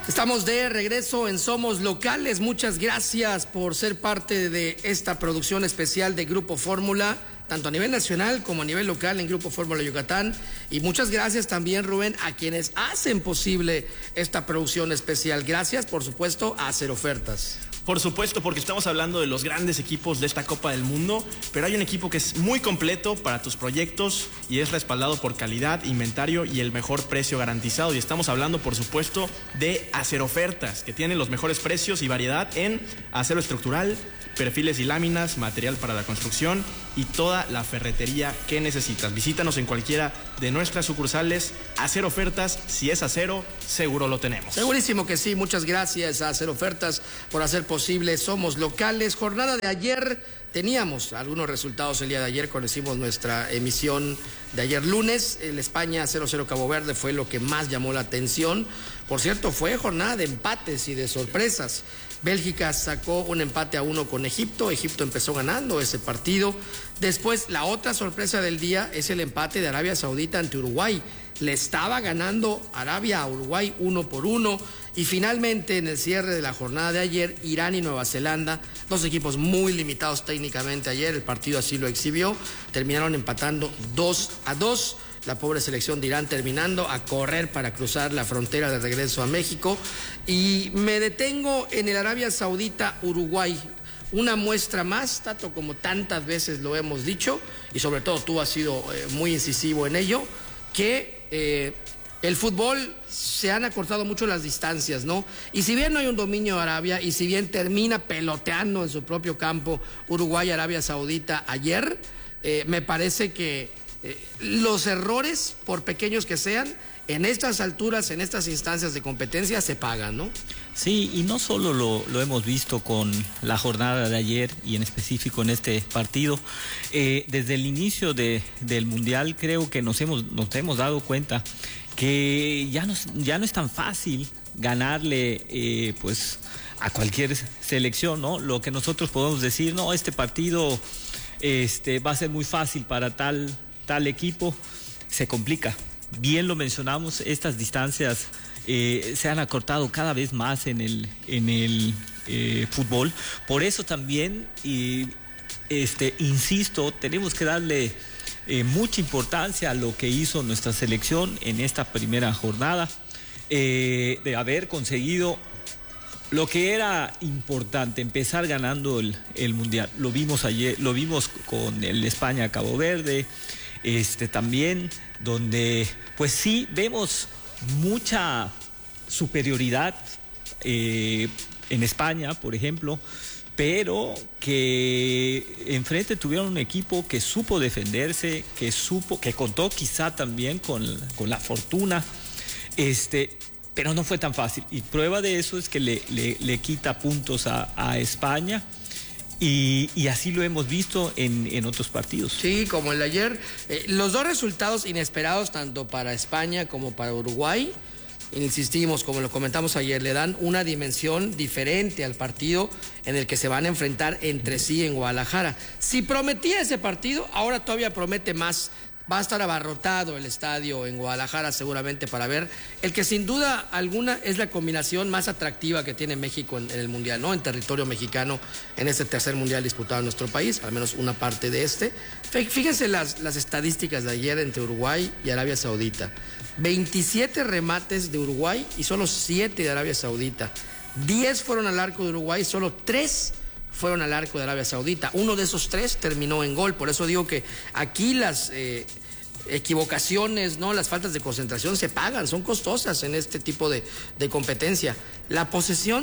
Estamos de regreso en Somos Locales. Muchas gracias por ser parte de esta producción especial de Grupo Fórmula, tanto a nivel nacional como a nivel local en Grupo Fórmula Yucatán. Y muchas gracias también, Rubén, a quienes hacen posible esta producción especial. Gracias, por supuesto, a Hacer Ofertas. Por supuesto, porque estamos hablando de los grandes equipos de esta Copa del Mundo, pero hay un equipo que es muy completo para tus proyectos y es respaldado por calidad, inventario y el mejor precio garantizado. Y estamos hablando, por supuesto, de Hacer Ofertas, que tienen los mejores precios y variedad en acero estructural, perfiles y láminas, material para la construcción y toda la ferretería que necesitas. Visítanos en cualquiera de nuestras sucursales. Hacer Ofertas, si es acero, seguro lo tenemos. Segurísimo que sí. Muchas gracias a Hacer Ofertas por hacer posible Somos Locales. Jornada de ayer, teníamos algunos resultados el día de ayer cuando hicimos nuestra emisión de ayer lunes. El España 0-0 Cabo Verde fue lo que más llamó la atención. Por cierto, fue jornada de empates y de sorpresas. Bélgica sacó un empate a 1 con Egipto. Egipto empezó ganando ese partido. Después, la otra sorpresa del día es el empate de Arabia Saudita ante Uruguay. Le estaba ganando Arabia a Uruguay 1-1. Y finalmente, en el cierre de la jornada de ayer, Irán y Nueva Zelanda, dos equipos muy limitados técnicamente ayer, el partido así lo exhibió, terminaron empatando 2-2. La pobre selección de Irán terminando a correr para cruzar la frontera de regreso a México. Y me detengo en el Arabia Saudita-Uruguay. Una muestra más, Tato, como tantas veces lo hemos dicho, y sobre todo tú has sido muy incisivo en ello, que el fútbol se han acortado mucho las distancias, ¿no? Y si bien no hay un dominio de Arabia, y si bien termina peloteando en su propio campo Uruguay-Arabia Saudita ayer, me parece que los errores, por pequeños que sean, en estas alturas, en estas instancias de competencia, se pagan, ¿no? Sí, y no solo lo hemos visto con la jornada de ayer y en específico en este partido. Desde el inicio del Mundial creo que nos hemos dado cuenta que ya no es tan fácil ganarle pues a cualquier selección, ¿no? Lo que nosotros podemos decir, no, este partido va a ser muy fácil para tal equipo, se complica. Bien lo mencionamos, estas distancias se han acortado cada vez más en el fútbol. Por eso también, insisto, tenemos que darle mucha importancia a lo que hizo nuestra selección en esta primera jornada, de haber conseguido lo que era importante, empezar ganando el Mundial. Lo vimos ayer, lo vimos con el España-Cabo Verde, también, donde pues sí vemos mucha superioridad en España, por ejemplo, pero que enfrente tuvieron un equipo que supo defenderse, que contó quizá también con la fortuna, pero no fue tan fácil. Y prueba de eso es que le quita puntos a España. Y así lo hemos visto en otros partidos. Sí, como el de ayer. Los dos resultados inesperados, tanto para España como para Uruguay, insistimos, como lo comentamos ayer, le dan una dimensión diferente al partido en el que se van a enfrentar entre sí en Guadalajara. Si prometía ese partido, ahora todavía promete más. Va a estar abarrotado el estadio en Guadalajara seguramente para ver el que sin duda alguna es la combinación más atractiva que tiene México en el Mundial, ¿no? En territorio mexicano, en este tercer Mundial disputado en nuestro país, al menos una parte de este. Fíjense las estadísticas de ayer entre Uruguay y Arabia Saudita. 27 remates de Uruguay y solo 7 de Arabia Saudita. 10 fueron al arco de Uruguay, solo 3 fueron al arco de Arabia Saudita. Uno de esos 3 terminó en gol. Por eso digo que aquí las equivocaciones, ¿no? Las faltas de concentración se pagan, son costosas en este tipo de competencia. La posesión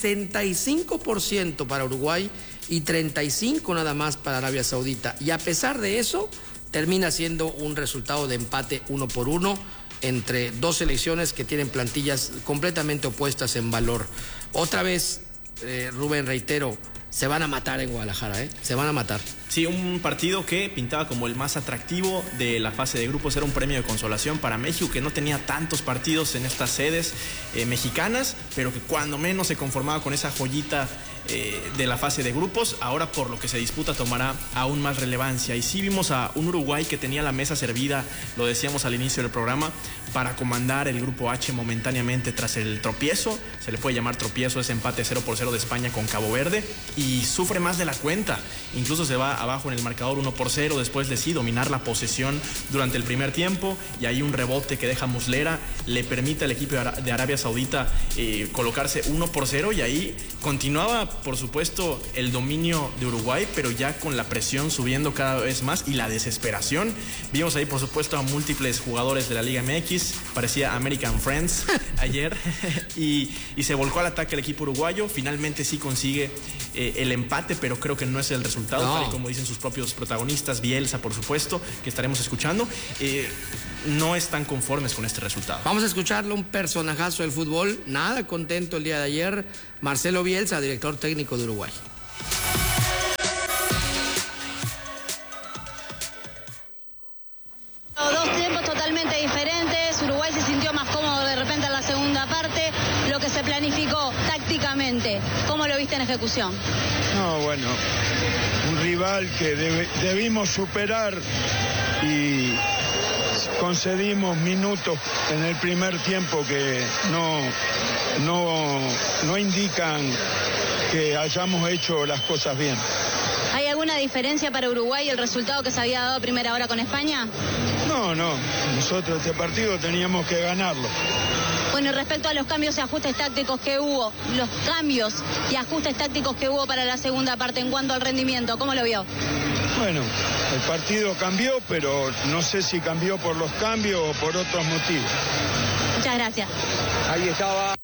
65% para Uruguay y 35% nada más para Arabia Saudita. Y a pesar de eso, termina siendo un resultado de empate 1-1 entre dos selecciones que tienen plantillas completamente opuestas en valor. Otra vez, Rubén, reitero, se van a matar en Guadalajara, se van a matar. Sí, un partido que pintaba como el más atractivo de la fase de grupos. Era un premio de consolación para México, que no tenía tantos partidos en estas sedes mexicanas, pero que cuando menos se conformaba con esa joyita de la fase de grupos. Ahora, por lo que se disputa, tomará aún más relevancia. Y sí vimos a un Uruguay que tenía la mesa servida, lo decíamos al inicio del programa, para comandar el grupo H momentáneamente tras el tropiezo. Se le puede llamar tropiezo, ese empate 0-0 de España con Cabo Verde, y sufre más de la cuenta. Incluso se va abajo en el marcador 1-0 después de sí dominar la posesión durante el primer tiempo, y ahí un rebote que deja Muslera le permite al equipo de Arabia Saudita colocarse 1-0, y ahí continuaba, por supuesto, el dominio de Uruguay, pero ya con la presión subiendo cada vez más y la desesperación. Vimos ahí, por supuesto, a múltiples jugadores de la Liga MX, parecía American Friends ayer, y se volcó al ataque el equipo uruguayo. Finalmente sí consigue el empate, pero creo que no es el resultado, tal y como dicen sus propios protagonistas, Bielsa, por supuesto, que estaremos escuchando. No están conformes con este resultado. Vamos a escucharlo, un personajazo del fútbol, nada contento el día de ayer, Marcelo Bielsa, director técnico de Uruguay. Dos tiempos totalmente diferentes. Uruguay se sintió más cómodo de repente en la segunda parte. Lo que se planificó tácticamente, ¿cómo lo viste en ejecución? No, bueno, un rival que debimos superar y concedimos minutos en el primer tiempo que no indican que hayamos hecho las cosas bien. ¿Hay alguna diferencia para Uruguay el resultado que se había dado a primera hora con España? No, nosotros este partido teníamos que ganarlo. Bueno, y respecto a los cambios y ajustes tácticos que hubo, los cambios y ajustes tácticos que hubo para la segunda parte en cuanto al rendimiento, ¿cómo lo vio? Bueno, el partido cambió, pero no sé si cambió por los cambios o por otros motivos. Muchas gracias. Ahí estaba.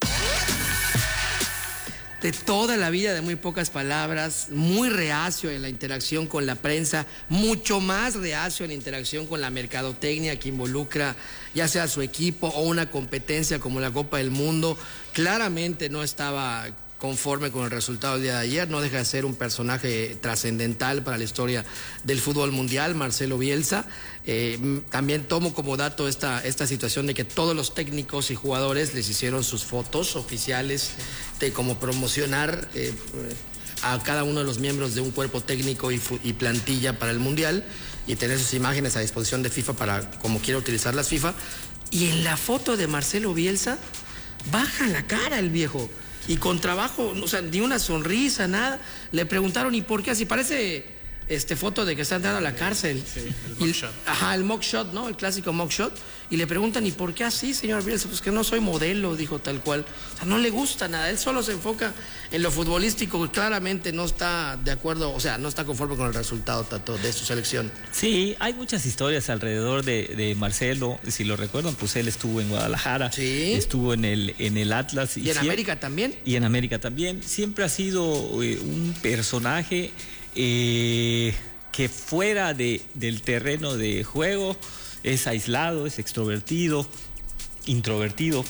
De toda la vida, de muy pocas palabras, muy reacio en la interacción con la prensa, mucho más reacio en la interacción con la mercadotecnia que involucra ya sea su equipo o una competencia como la Copa del Mundo. Claramente no estaba conforme con el resultado del día de ayer, no deja de ser un personaje trascendental para la historia del fútbol mundial, Marcelo Bielsa. También tomo como dato esta situación de que todos los técnicos y jugadores les hicieron sus fotos oficiales de cómo promocionar a cada uno de los miembros de un cuerpo técnico y plantilla para el mundial, y tener sus imágenes a disposición de FIFA para como quiera utilizar las FIFA. Y en la foto de Marcelo Bielsa baja la cara el viejo, y con trabajo, o sea, ni una sonrisa, nada. Le preguntaron, ¿y por qué así? Parece foto de que está entrando a la cárcel. Sí, el mockshot. Ajá, el mockshot, ¿no? El clásico mockshot. Y le preguntan, ¿y por qué así, señor Bielsa? Pues que no soy modelo, dijo tal cual. O sea, no le gusta nada. Él solo se enfoca en lo futbolístico. Claramente no está de acuerdo, o sea, no está conforme con el resultado, Tato, de su selección. Sí, hay muchas historias alrededor de Marcelo. Si lo recuerdan, pues él estuvo en Guadalajara, sí, estuvo en el Atlas. ¿Y en América también? Y en América también. Siempre ha sido un personaje que fuera del terreno de juego es aislado, es introvertido,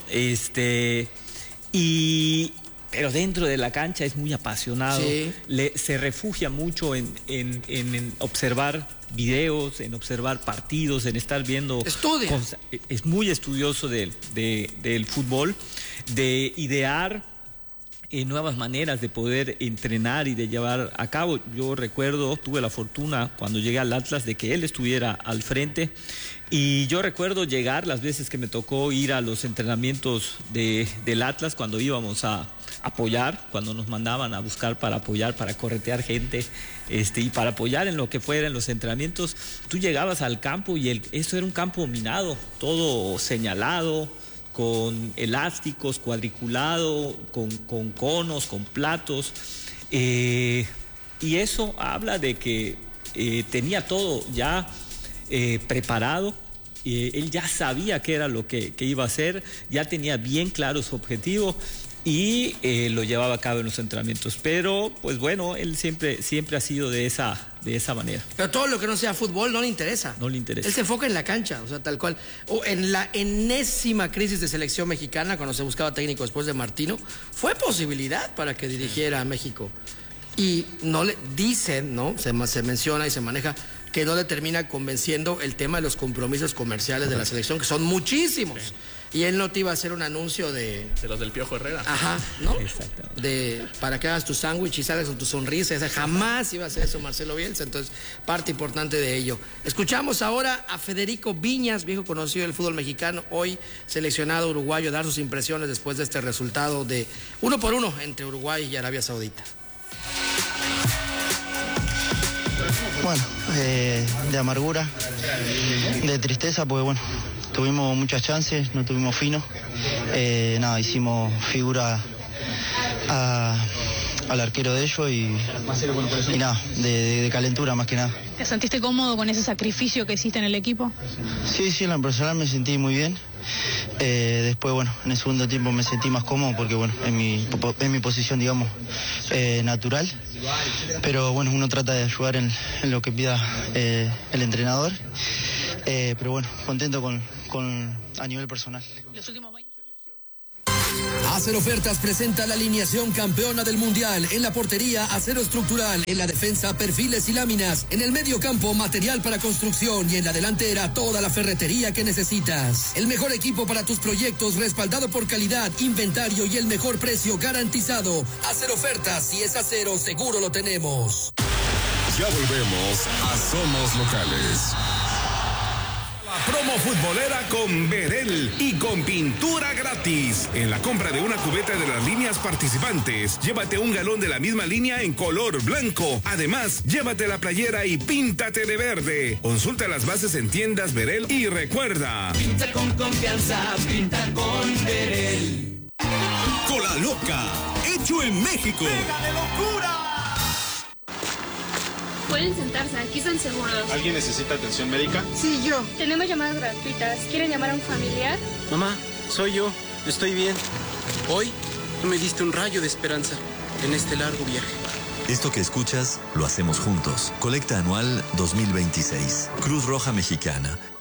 pero dentro de la cancha es muy apasionado. Sí. Se refugia mucho en observar videos, en observar partidos, en estar viendo. Estudia. Es muy estudioso del fútbol, de idear nuevas maneras de poder entrenar y de llevar a cabo. Yo recuerdo, tuve la fortuna cuando llegué al Atlas de que él estuviera al frente, y yo recuerdo llegar las veces que me tocó ir a los entrenamientos del Atlas, cuando íbamos a apoyar, cuando nos mandaban a buscar para apoyar, para corretear gente, y para apoyar en lo que fuera en los entrenamientos. Tú llegabas al campo y eso era un campo minado, todo señalado, con elásticos, cuadriculado, con conos, con platos, y eso habla de que tenía todo ya preparado. Él ya sabía qué era lo que iba a hacer, ya tenía bien claro su objetivo y lo llevaba a cabo en los entrenamientos. Pero, pues bueno, él siempre ha sido de esa manera. Pero todo lo que no sea fútbol no le interesa. No le interesa. Él se enfoca en la cancha, o sea, tal cual. O en la enésima crisis de selección mexicana, cuando se buscaba técnico después de Martino, fue posibilidad para que dirigiera a México. Y no le dicen, ¿no? Se menciona y se maneja que no le termina convenciendo el tema de los compromisos comerciales de la selección, que son muchísimos. Sí. Y él no te iba a hacer un anuncio de los del Piojo Herrera. Ajá, ¿no? Exactamente. Para que hagas tu sándwich y salgas con tu sonrisa. Esa jamás iba a hacer eso Marcelo Bielsa. Entonces, parte importante de ello. Escuchamos ahora a Federico Viñas, viejo conocido del fútbol mexicano, hoy seleccionado uruguayo, dar sus impresiones después de este resultado de 1-1 entre Uruguay y Arabia Saudita. Bueno, de amargura, de tristeza, porque bueno, tuvimos muchas chances, no tuvimos fino. Hicimos figura al arquero de ellos y nada, de calentura más que nada. ¿Te sentiste cómodo con ese sacrificio que hiciste en el equipo? Sí, en lo personal me sentí muy bien. Después, bueno, en el segundo tiempo me sentí más cómodo porque, bueno, en mi posición, digamos, natural. Pero, bueno, uno trata de ayudar en lo que pida el entrenador. Pero, bueno, contento a nivel personal. Los últimos 20... Acero Ofertas presenta la alineación campeona del Mundial. En la portería, acero estructural. En la defensa, perfiles y láminas. En el medio campo, material para construcción. Y en la delantera, toda la ferretería que necesitas. El mejor equipo para tus proyectos, respaldado por calidad, inventario y el mejor precio garantizado. Acero Ofertas, si es acero, seguro lo tenemos. Ya volvemos a Somos Locales. Promo futbolera con Verel y con pintura gratis. En la compra de una cubeta de las líneas participantes, llévate un galón de la misma línea en color blanco. Además, llévate la playera y píntate de verde. Consulta las bases en tiendas Verel y recuerda: pinta con confianza, pinta con Verel. Cola Loca, hecho en México. ¡Pega de locura! Pueden sentarse, aquí están seguros. ¿Alguien necesita atención médica? Sí, yo. Tenemos llamadas gratuitas. ¿Quieren llamar a un familiar? Mamá, soy yo. Estoy bien. Hoy tú me diste un rayo de esperanza en este largo viaje. Esto que escuchas, lo hacemos juntos. Colecta anual 2026. Cruz Roja Mexicana.